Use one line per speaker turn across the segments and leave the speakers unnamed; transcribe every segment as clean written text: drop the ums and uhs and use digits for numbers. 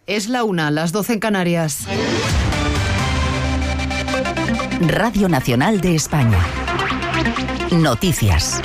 Es la 1, las 12 en Canarias.
Radio Nacional de España. Noticias.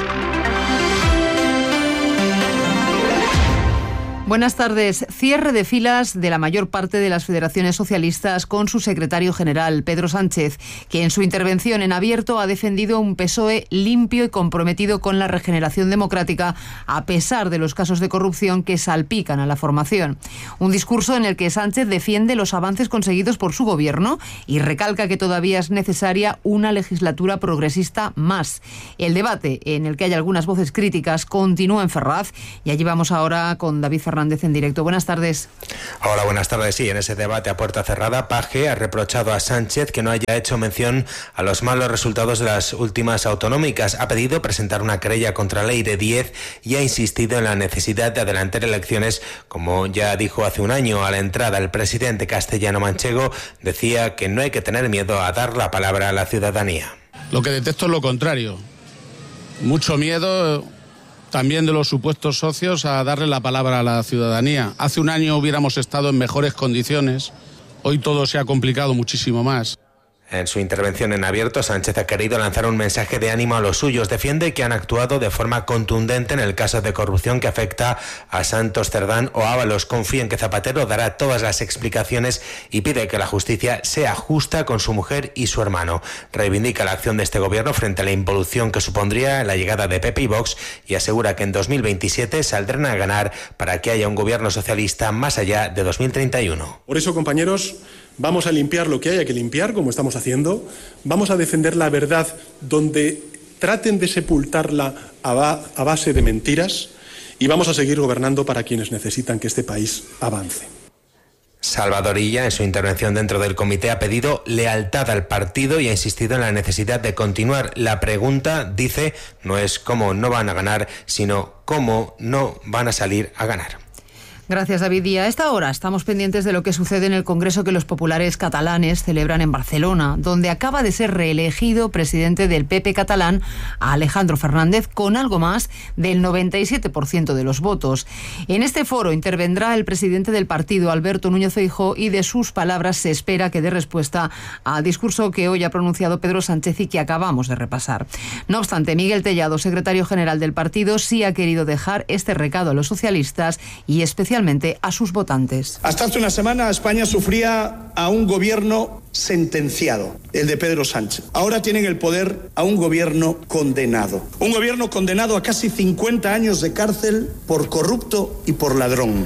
Buenas tardes. Cierre de filas de la mayor parte de las federaciones socialistas con su secretario general, Pedro Sánchez, que en su intervención en abierto ha defendido un PSOE limpio y comprometido con la regeneración democrática, a pesar de los casos de corrupción que salpican a la formación. Un discurso en el que Sánchez defiende los avances conseguidos por su gobierno y recalca que todavía es necesaria una legislatura progresista más. El debate, en el que hay algunas voces críticas, continúa en Ferraz y allí vamos ahora con David Fernández en directo. Buenas tardes.
Hola, buenas tardes. Sí, en ese debate a puerta cerrada, Page ha reprochado a Sánchez que no haya hecho mención a los malos resultados de las últimas autonómicas. Ha pedido presentar una querella contra la Ley de 10 y ha insistido en la necesidad de adelantar elecciones, como ya dijo hace un año. A la entrada, el presidente castellano-manchego decía que no hay que tener miedo a dar la palabra a la ciudadanía.
Lo que detecto es lo contrario. Mucho miedo también de los supuestos socios a darle la palabra a la ciudadanía. Hace un año hubiéramos estado en mejores condiciones, hoy todo se ha complicado muchísimo más.
En su intervención en abierto, Sánchez ha querido lanzar un mensaje de ánimo a los suyos. Defiende que han actuado de forma contundente en el caso de corrupción que afecta a Santos Cerdán o Ábalos. Confía en que Zapatero dará todas las explicaciones y pide que la justicia sea justa con su mujer y su hermano. Reivindica la acción de este gobierno frente a la involución que supondría la llegada de PP y Vox y asegura que en 2027 saldrán a ganar para que haya un gobierno socialista más allá de 2031.
Por eso, compañeros, vamos a limpiar lo que haya que limpiar, como estamos haciendo. Vamos a defender la verdad donde traten de sepultarla a base de mentiras y vamos a seguir gobernando para quienes necesitan que este país avance.
Salvador Illa, en su intervención dentro del comité, ha pedido lealtad al partido y ha insistido en la necesidad de continuar. La pregunta, dice, no es cómo no van a ganar, sino cómo no van a salir a ganar.
Gracias, David. Y a esta hora estamos pendientes de lo que sucede en el Congreso que los populares catalanes celebran en Barcelona, donde acaba de ser reelegido presidente del PP catalán a Alejandro Fernández con algo más del 97% de los votos. En este foro intervendrá el presidente del partido, Alberto Núñez Feijóo, y de sus palabras se espera que dé respuesta al discurso que hoy ha pronunciado Pedro Sánchez y que acabamos de repasar. No obstante, Miguel Tellado, secretario general del partido, sí ha querido dejar este recado a los socialistas y especialmente a sus votantes.
Hasta hace una semana España sufría a un gobierno sentenciado, el de Pedro Sánchez. Ahora tienen el poder a un gobierno condenado. Un gobierno condenado a casi 50 años de cárcel por corrupto y por ladrón.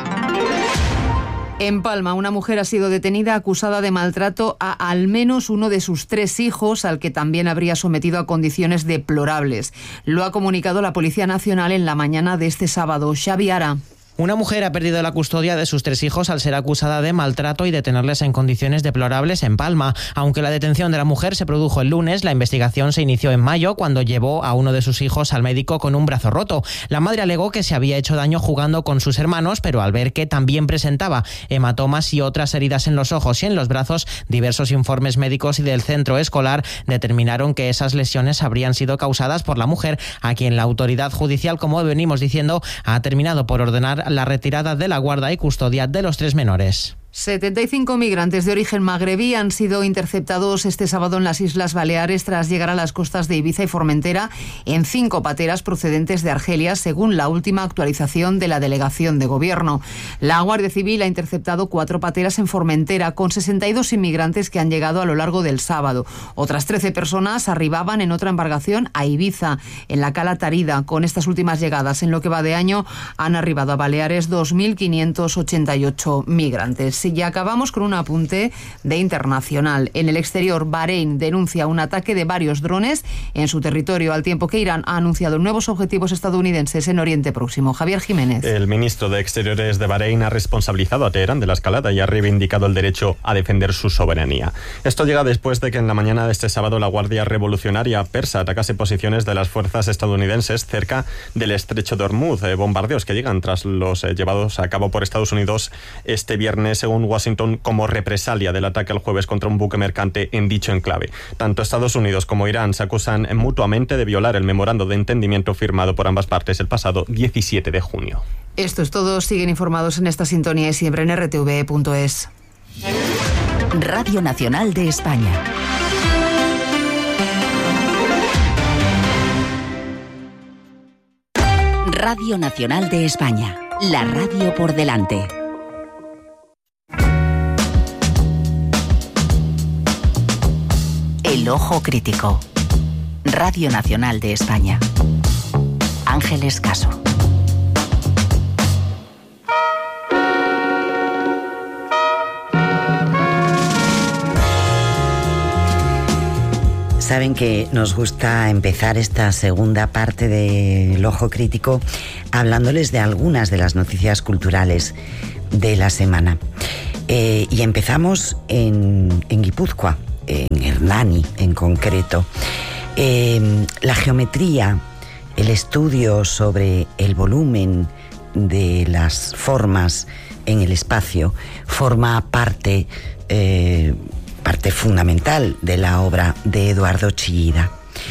En Palma, una mujer ha sido detenida acusada de maltrato a al menos uno de sus 3 hijos, al que también habría sometido a condiciones deplorables. Lo ha comunicado la Policía Nacional en la mañana de este sábado. Xavi Ara.
Una mujer ha perdido la custodia de sus 3 hijos al ser acusada de maltrato y de tenerles en condiciones deplorables en Palma. Aunque la detención de la mujer se produjo el lunes, la investigación se inició en mayo cuando llevó a uno de sus hijos al médico con un brazo roto. La madre alegó que se había hecho daño jugando con sus hermanos, pero al ver que también presentaba hematomas y otras heridas en los ojos y en los brazos, diversos informes médicos y del centro escolar determinaron que esas lesiones habrían sido causadas por la mujer, a quien la autoridad judicial, como venimos diciendo, ha terminado por ordenar la retirada de la guarda y custodia de los 3 menores.
75 migrantes de origen magrebí han sido interceptados este sábado en las Islas Baleares tras llegar a las costas de Ibiza y Formentera en 5 pateras procedentes de Argelia, según la última actualización de la delegación de gobierno. La Guardia Civil ha interceptado 4 pateras en Formentera con 62 inmigrantes que han llegado a lo largo del sábado. Otras 13 personas arribaban en otra embarcación a Ibiza, en la Cala Tarida. Con estas últimas llegadas, en lo que va de año, han arribado a Baleares 2.588 migrantes. Y acabamos con un apunte de internacional. En el exterior, Bahrein denuncia un ataque de varios drones en su territorio, al tiempo que Irán ha anunciado nuevos objetivos estadounidenses en Oriente Próximo. Javier Jiménez.
El ministro de Exteriores de Bahrein ha responsabilizado a Teherán de la escalada y ha reivindicado el derecho a defender su soberanía. Esto llega después de que en la mañana de este sábado la Guardia Revolucionaria Persa atacase posiciones de las fuerzas estadounidenses cerca del estrecho de Hormuz. Bombardeos que llegan tras los llevados a cabo por Estados Unidos este viernes, según según Washington, como represalia del ataque el jueves contra un buque mercante en dicho enclave. Tanto Estados Unidos como Irán se acusan mutuamente de violar el memorando de entendimiento firmado por ambas partes el pasado 17 de junio.
Esto es todo. Siguen informados en esta sintonía y siempre en rtv.es.
Radio Nacional de España. Radio Nacional de España. La radio por delante. El ojo crítico. Radio Nacional de España. Ángeles Caso.
Saben que nos gusta empezar esta segunda parte del Ojo Crítico hablándoles de algunas de las noticias culturales de la semana. Y empezamos en Guipúzcoa, en Hernani en concreto. La geometría, el estudio sobre el volumen de las formas en el espacio, forma parte fundamental de la obra de Eduardo Chillida.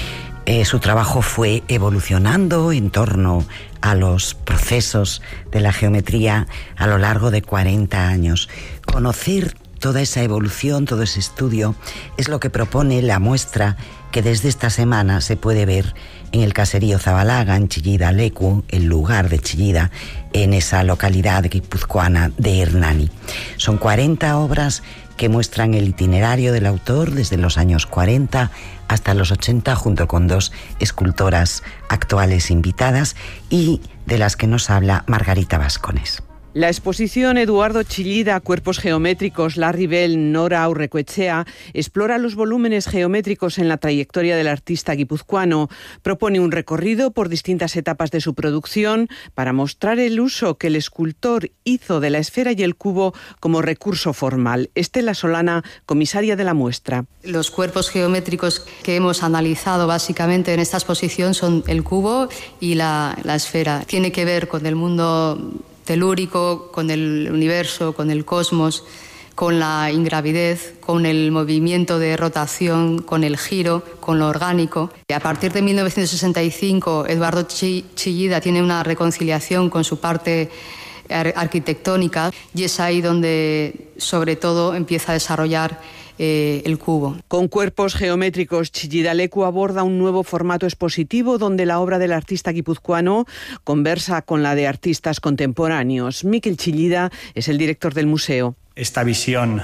Su trabajo fue evolucionando en torno a los procesos de la geometría a lo largo de 40 años. Conocer toda esa evolución, todo ese estudio, es lo que propone la muestra que desde esta semana se puede ver en el caserío Zabalaga, en Chillida Leku, el lugar de Chillida, en esa localidad guipuzcoana de Hernani. Son 40 obras que muestran el itinerario del autor desde los años 40 hasta los 80, junto con 2 escultoras actuales invitadas y de las que nos habla Margarita Vascones.
La exposición Eduardo Chillida, Cuerpos Geométricos, Larry Bell, Nora Aurrecoetxea, explora los volúmenes geométricos en la trayectoria del artista guipuzcoano. Propone un recorrido por distintas etapas de su producción para mostrar el uso que el escultor hizo de la esfera y el cubo como recurso formal. Estela Solana, comisaria de la muestra.
Los cuerpos geométricos que hemos analizado básicamente en esta exposición son el cubo y la esfera. Tiene que ver con el mundo telúrico, con el universo, con el cosmos, con la ingravidez, con el movimiento de rotación, con el giro, con lo orgánico. Y a partir de 1965, Eduardo Chillida tiene una reconciliación con su parte arquitectónica y es ahí donde, sobre todo, empieza a desarrollar el cubo.
Con Cuerpos Geométricos, Chillida Leku aborda un nuevo formato expositivo donde la obra del artista guipuzcoano conversa con la de artistas contemporáneos. Mikel Chillida es el director del museo.
Esta visión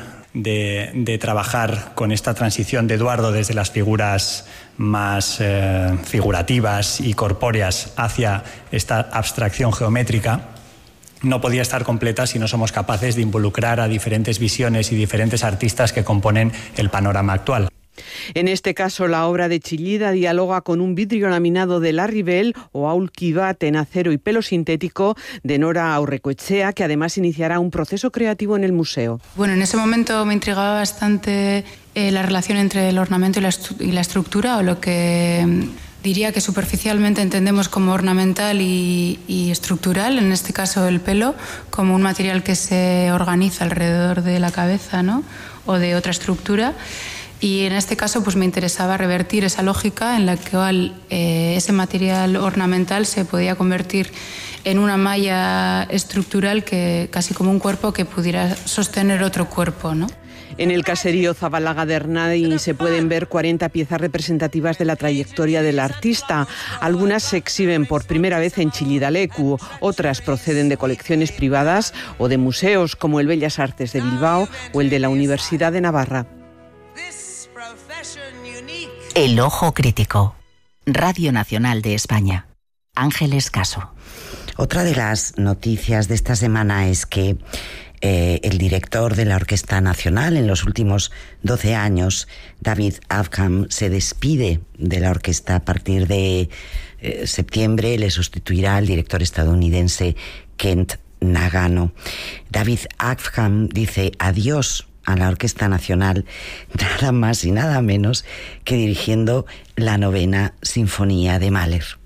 de trabajar con esta transición de Eduardo desde las figuras más figurativas y corpóreas hacia esta abstracción geométrica no podía estar completa si no somos capaces de involucrar a diferentes visiones y diferentes artistas que componen el panorama actual.
En este caso, la obra de Chillida dialoga con un vidrio laminado de Larry Bell o Aulkibat en acero y pelo sintético de Nora Aurrecoetxea, que además iniciará un proceso creativo en el museo.
Bueno, en ese momento me intrigaba bastante la relación entre el ornamento y la estructura, o lo que diría que superficialmente entendemos como ornamental y estructural, en este caso el pelo, como un material que se organiza alrededor de la cabeza, ¿no?, o de otra estructura. Y en este caso pues me interesaba revertir esa lógica en la que ese material ornamental se podía convertir en una malla estructural, que casi como un cuerpo que pudiera sostener otro cuerpo, ¿no?
En el caserío Zabalaga de Hernani se pueden ver 40 piezas representativas de la trayectoria del artista. Algunas se exhiben por primera vez en Chillida Leku, otras proceden de colecciones privadas o de museos como el Bellas Artes de Bilbao o el de la Universidad de Navarra.
El Ojo Crítico. Radio Nacional de España. Ángeles Caso.
Otra de las noticias de esta semana es que el director de la Orquesta Nacional en los últimos 12 años, David Avkham, se despide de la orquesta. A partir de septiembre le sustituirá el director estadounidense Kent Nagano. David Avkham dice adiós a la Orquesta Nacional, nada más y nada menos que dirigiendo la 9ª Sinfonía de Mahler.